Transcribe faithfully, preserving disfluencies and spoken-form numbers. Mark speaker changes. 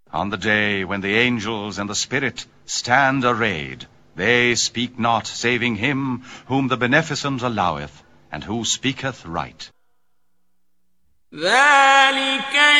Speaker 1: On the day when the angels and the Spirit stand arrayed, they speak not, saving him whom the Beneficent alloweth, and who speaketh right.
Speaker 2: ذلك